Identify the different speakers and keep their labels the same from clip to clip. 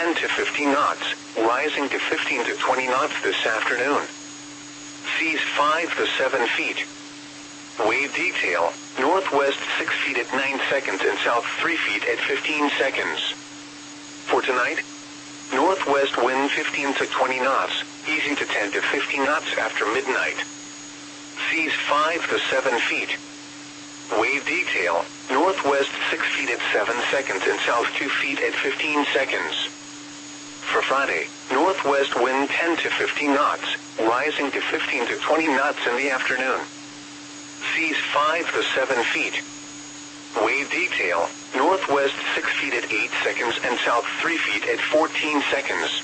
Speaker 1: 10 to 15 knots, rising to 15 to 20 knots this afternoon. Seas 5 to 7 feet. Wave detail, northwest 6 feet at 9 seconds and south 3 feet at 15 seconds. For tonight, northwest wind 15 to 20 knots, easing to 10 to 15 knots after midnight. Seas 5 to 7 feet. Wave detail, northwest 6 feet at 7 seconds and south 2 feet at 15 seconds. For Friday, northwest wind 10 to 15 knots, rising to 15 to 20 knots in the afternoon. Seas 5 to 7 feet. Wave detail, northwest 6 feet at 8 seconds and south 3 feet at 14 seconds.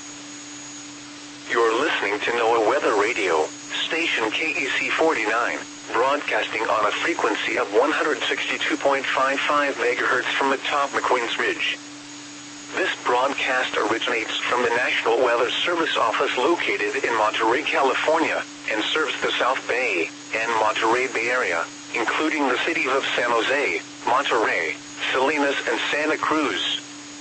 Speaker 1: You're listening to NOAA Weather Radio, station KEC 49, broadcasting on a frequency of 162.55 MHz from atop McQueen's Ridge. This broadcast originates from the National Weather Service office located in Monterey, California, and serves the South Bay and Monterey Bay Area, including the cities of San Jose, Monterey, Salinas, and Santa Cruz.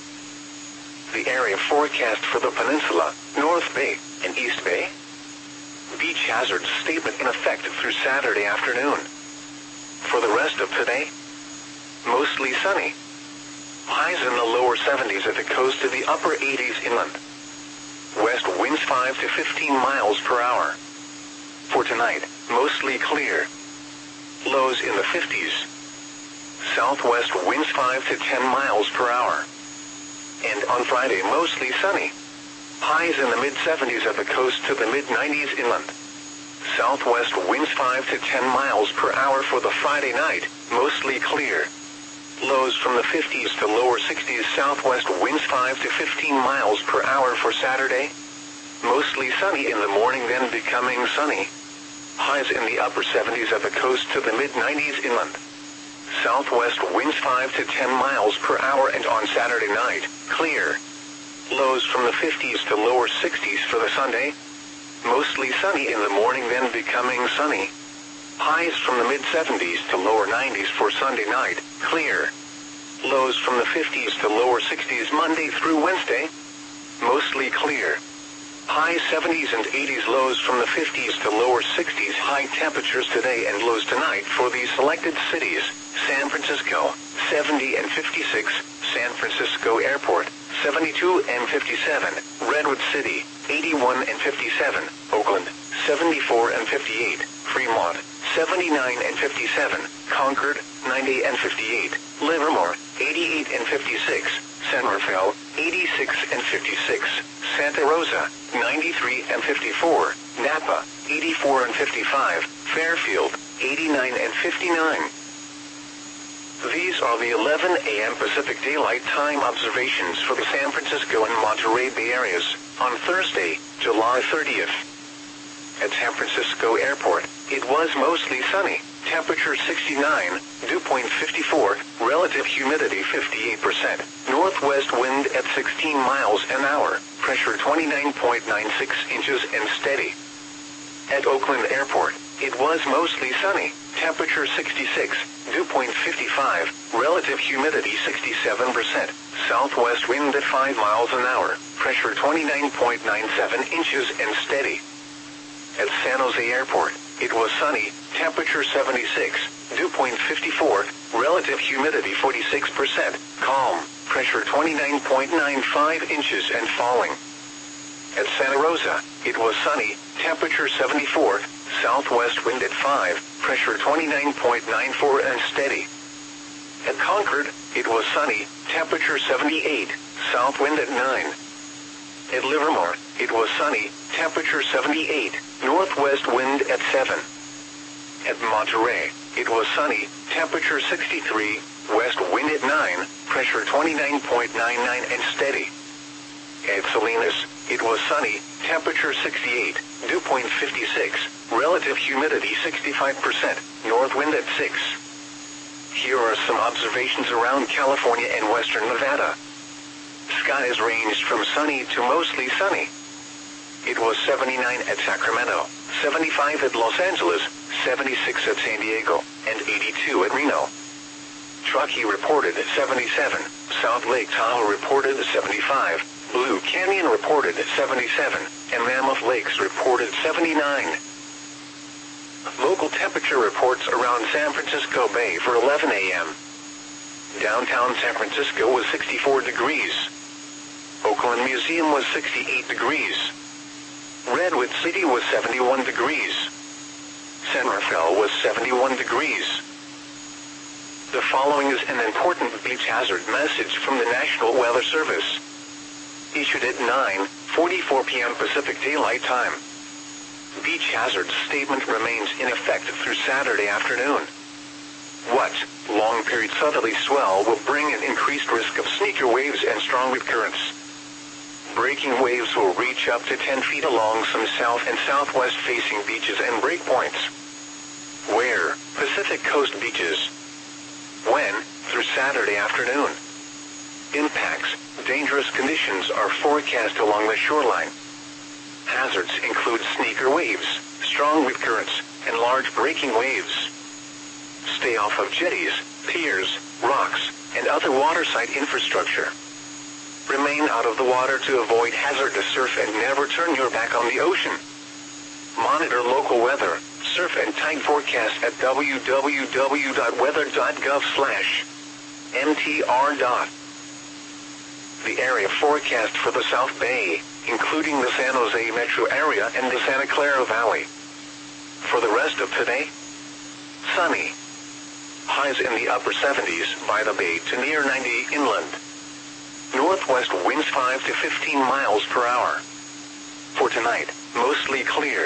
Speaker 1: The area forecast for the peninsula, North Bay, and East Bay. Beach hazard statement in effect through Saturday afternoon. For the rest of today, mostly sunny. Highs in the lower 70s at the coast to the upper 80s inland. West winds 5 to 15 miles per hour. For tonight, mostly clear. Lows in the 50s. Southwest winds 5 to 10 miles per hour. And on Friday, mostly sunny. Highs in the mid-70s at the coast to the mid-90s inland. Southwest winds 5 to 10 miles per hour for the Friday night, mostly clear. Lows from the 50s to lower 60s. Southwest winds 5 to 15 miles per hour for Saturday. Mostly sunny in the morning, then becoming sunny. Highs in the upper 70s at the coast to the mid-90s inland. Southwest winds 5 to 10 miles per hour, and on Saturday night, clear. Lows from the 50s to lower 60s for the Sunday. Mostly sunny in the morning, then becoming sunny. Highs from the mid-70s to lower 90s for Sunday night, clear. Lows from the 50s to lower 60s Monday through Wednesday. Mostly clear. High 70s and 80s, lows from the 50s to lower 60s. High temperatures today and lows tonight for these selected cities: San Francisco, 70 and 56, San Francisco Airport, 72 and 57, Redwood City, 81 and 57, Oakland, 74 and 58, Fremont, 79 and 57, Concord, 90 and 58, Livermore, 88 and 56, San Rafael, 86 and 56, Santa Rosa, 93 and 54, Napa, 84 and 55, Fairfield, 89 and 59. These are the 11 a.m. Pacific Daylight Time observations for the San Francisco and Monterey Bay areas on Thursday, July 30th. At San Francisco Airport, it was mostly sunny, temperature 69, dew point 54, relative humidity 58%, northwest wind at 16 miles an hour, pressure 29.96 inches and steady. At Oakland Airport, it was mostly sunny, temperature 66, dew point 55, relative humidity 67%, southwest wind at 5 miles an hour, pressure 29.97 inches and steady. At San Jose Airport, it was sunny, temperature 76, dew point 54, relative humidity 46%, calm, pressure 29.95 inches and falling. At Santa Rosa, it was sunny, temperature 74, southwest wind at 5, pressure 29.94 and steady. At Concord, it was sunny, temperature 78, south wind at 9. At Livermore, it was sunny, temperature 78, northwest wind at 7. At Monterey, it was sunny, temperature 63, west wind at 9, pressure 29.99 and steady. At Salinas, it was sunny, temperature 68, dew point 56, relative humidity 65%, north wind at 6. Here are some observations around California and western Nevada. Skies ranged from sunny to mostly sunny. It was 79 at Sacramento, 75 at Los Angeles, 76 at San Diego, and 82 at Reno. Truckee reported 77, South Lake Tahoe reported 75, Blue Blue Canyon reported 77, and Mammoth Lakes reported 79. Local temperature reports around San Francisco Bay for 11 a.m. Downtown San Francisco was 64 degrees. Oakland Museum was 68 degrees. Redwood City was 71 degrees. San Rafael was 71 degrees. The following is an important beach hazard message from the National Weather Service. Issued at 9:44 p.m. Pacific Daylight Time. Beach hazard statement remains in effect through Saturday afternoon. What? Long period southerly swell will bring an increased risk of sneaker waves and strong wind currents. Breaking waves will reach up to 10 feet along some south and southwest facing beaches and breakpoints. Where? Pacific Coast beaches. When? Through Saturday afternoon. Impacts. Dangerous conditions are forecast along the shoreline. Hazards include sneaker waves, strong wind currents, and large breaking waves. Stay off of jetties, piers, rocks, and other waterside infrastructure. Remain out of the water to avoid hazardous surf and never turn your back on the ocean. Monitor local weather, surf and tide forecast at www.weather.gov/mtr. The area forecast for the South Bay, including the San Jose metro area and the Santa Clara Valley. For the rest of today, sunny. Highs in the upper 70s by the bay to near 90 inland. Northwest winds 5 to 15 miles per hour. For tonight, mostly clear.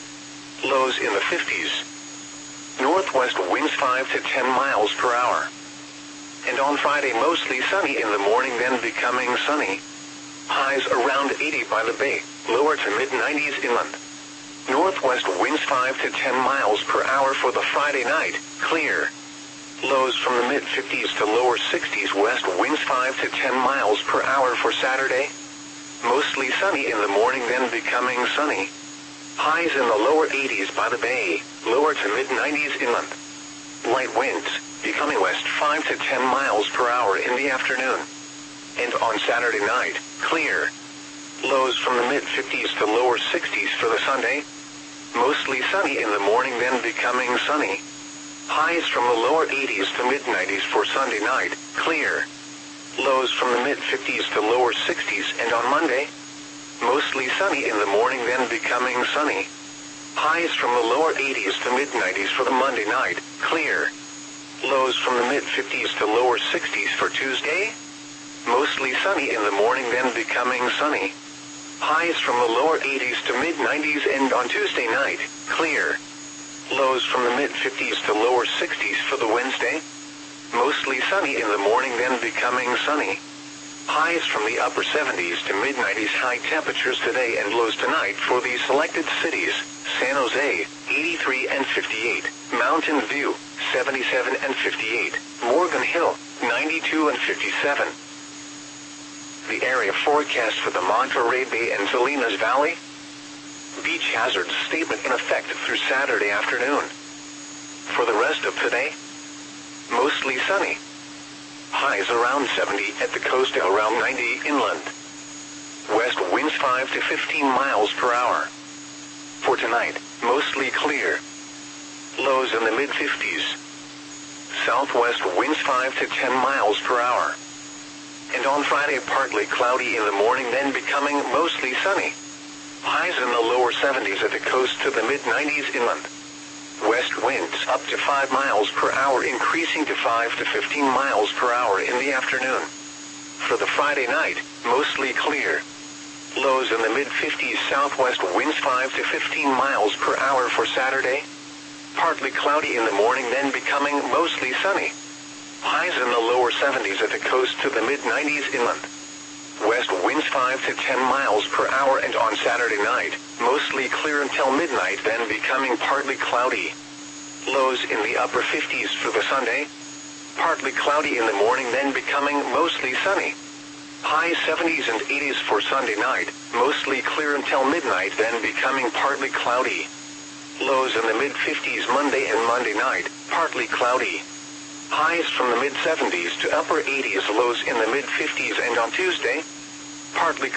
Speaker 1: Lows in the 50s. Northwest winds 5 to 10 miles per hour. And on Friday, mostly sunny in the morning, then becoming sunny. Highs around 80 by the bay, lower to mid-90s inland. Northwest winds 5 to 10 miles per hour for the Friday night, clear. Lows from the mid-50s to lower 60s, west winds 5 to 10 miles per hour for Saturday. Mostly sunny in the morning, then becoming sunny. Highs in the lower 80s by the bay, lower to mid-90s inland. Light winds, becoming west 5 to 10 miles per hour in the afternoon. And on Saturday night, clear. Lows from the mid-50s to lower 60s for the Sunday. Mostly sunny in the morning, then becoming sunny. Highs from the lower 80s to mid-90s for Sunday night, clear. Lows from the mid-50s to lower 60s, and on Monday, mostly sunny in the morning, then becoming sunny. Highs from the lower 80s to mid-90s for the Monday night, clear. Lows from the mid-50s to lower 60s for Tuesday. Mostly sunny in the morning, then becoming sunny. Highs from the lower 80s to mid-90s, and on Tuesday night, clear. Lows from the mid-50s to lower 60s for the Wednesday. Mostly sunny in the morning, then becoming sunny. Highs from the upper 70s to mid-90s, high temperatures today and lows tonight for the selected cities: San Jose, 83 and 58, Mountain View, 77 and 58, Morgan Hill, 92 and 57. The area forecast for the Monterey Bay and Salinas Valley. Beach hazard statement in effect through Saturday afternoon. For the rest of today, mostly sunny. Highs around 70 at the coast, around 90 inland. West winds 5 to 15 miles per hour. For tonight, mostly clear. Lows in the mid-50s. Southwest winds 5 to 10 miles per hour. And on Friday, partly cloudy in the morning, then becoming mostly sunny. Highs in the lower 70s at the coast to the mid-90s inland. West winds up to 5 miles per hour, increasing to 5 to 15 miles per hour in the afternoon. For the Friday night, mostly clear. Lows in the mid-50s, southwest winds 5 to 15 miles per hour for Saturday. Partly cloudy in the morning, then becoming mostly sunny. Highs in the lower 70s at the coast to the mid-90s inland. West winds 5 to 10 miles per hour, and on Saturday night, mostly clear until midnight, then becoming partly cloudy. Lows in the upper 50s for the Sunday. Partly cloudy in the morning, then becoming mostly sunny. High 70s and 80s for Sunday night, mostly clear until midnight, then becoming partly cloudy. Lows in the mid-50s Monday and Monday night, partly cloudy. Highs from the mid-70s to upper 80s, lows in the mid-50s, and on Tuesday, partly